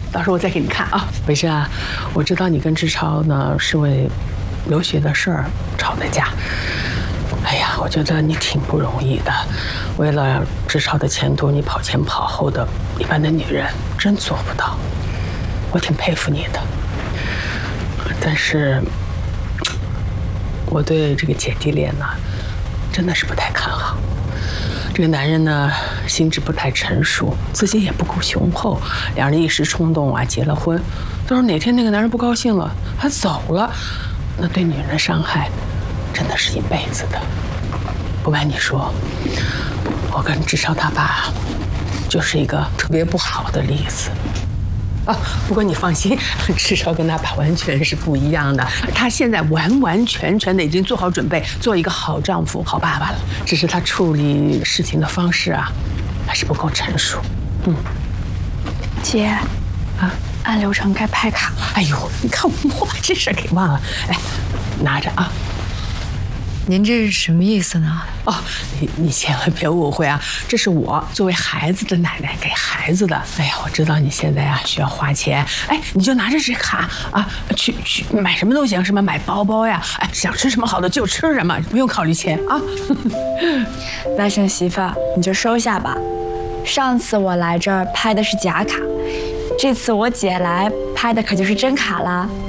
到时候我再给你看啊。伟珍啊，我知道你跟志超呢是为留学的事儿吵的架。哎呀，我觉得你挺不容易的，为了志超的前途，你跑前跑后的，一般的女人真做不到。我挺佩服你的，但是我对这个姐弟恋呢，真的是不太看好。这个男人呢，心智不太成熟，自信也不够雄厚，两人一时冲动啊，结了婚。到时候哪天那个男人不高兴了，他走了，那对女人的伤害，真的是一辈子的。不瞒你说，我跟志超他爸，就是一个特别不好的例子。啊，不过你放心，志超跟他爸完全是不一样的。他现在完完全全的已经做好准备，做一个好丈夫、好爸爸了。只是他处理事情的方式啊，还是不够成熟。 姐，啊，按流程该拍卡了。 哎呦，你看我把这事儿给忘了。哎，拿着啊。 您这是什么意思呢？ 哦，你千万别误会啊，这是我作为孩子的奶奶给孩子的。哎呀，我知道你现在啊需要花钱，哎，你就拿着这卡啊，去买什么都行，什么买包包呀，哎，想吃什么好的就吃什么，不用考虑钱啊。 外甥媳妇，你就收下吧。上次我来这儿拍的是假卡，这次我姐来拍的可就是真卡啦。